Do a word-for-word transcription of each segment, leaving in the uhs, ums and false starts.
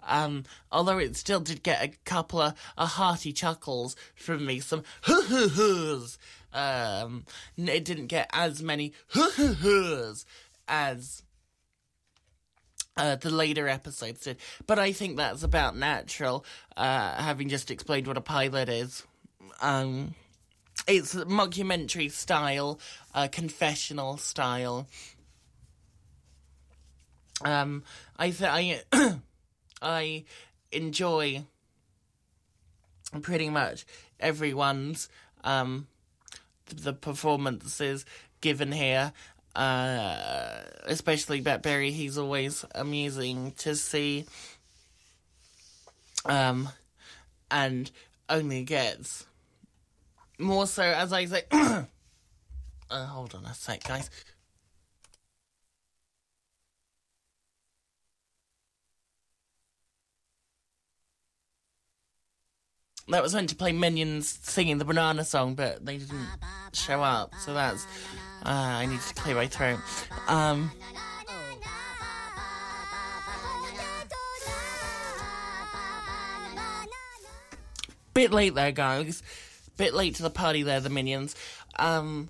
Um, although it still did get a couple of uh, hearty chuckles from me, some hoo-hoo-hoos. Um, it didn't get as many hoo-hoo-hoos as uh, the later episodes did. But I think that's about natural, uh, having just explained what a pilot is. Um, it's mockumentary style, uh, confessional style. Um, I th- I I enjoy pretty much everyone's um the performances given here. Uh, especially Bat Berry, he's always amusing to see. Um, and only gets more so as I say. uh, hold on a sec, guys. That was meant to play Minions singing the Banana Song, but they didn't show up, so that's... Uh, I need to clear my throat. Um... Bit late there, guys. Bit late to the party there, the Minions. Um...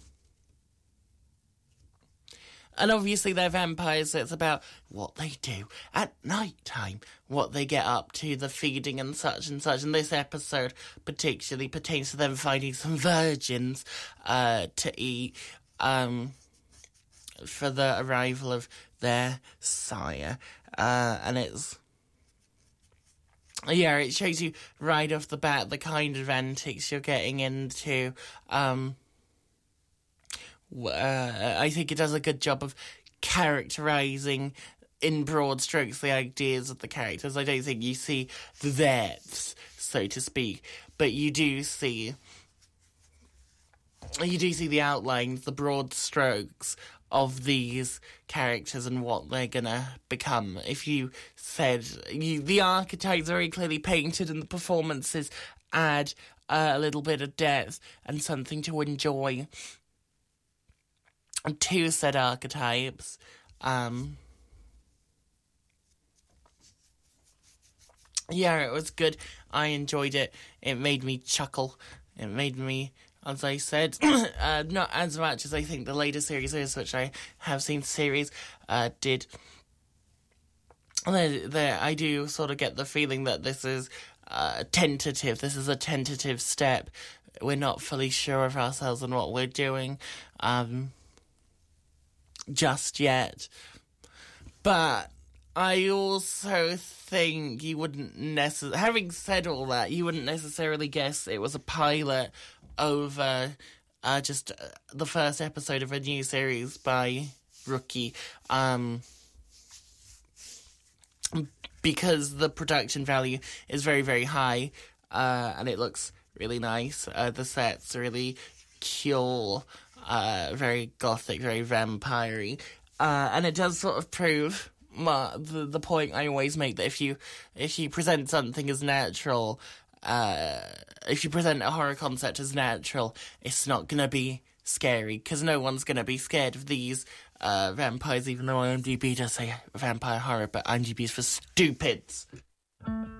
And obviously they're vampires, so it's about what they do at night time, what they get up to, the feeding and such and such. And this episode particularly pertains to them finding some virgins uh, to eat um, for the arrival of their sire. Uh, and it's... Yeah, it shows you right off the bat the kind of antics you're getting into. Um... Uh, I think it does a good job of characterising in broad strokes the ideas of the characters. I don't think you see the depths, so to speak, but you do see you do see the outlines, the broad strokes of these characters and what they're gonna become. If you said you, the archetypes are very clearly painted and the performances add uh, a little bit of depth and something to enjoy to said archetypes. Um, yeah, it was good. I enjoyed it. It made me chuckle. It made me, as I said, uh, not as much as I think the later series is, which I have seen series, uh, did. There, there, I do sort of get the feeling that this is uh, tentative. This is a tentative step. We're not fully sure of ourselves and what we're doing. Um... just yet. But I also think you wouldn't necessarily, having said all that, you wouldn't necessarily guess it was a pilot over uh, just uh, the first episode of a new series by Rookie. Um, because the production value is very, very high, uh, and it looks really nice. Uh, the set's really cool. Uh, very gothic, very vampire-y. Uh, and it does sort of prove my, the, the point I always make, that if you if you present something as natural, uh, if you present a horror concept as natural, it's not going to be scary, because no one's going to be scared of these uh, vampires, even though IMDb does say vampire horror, but IMDb is for stupids.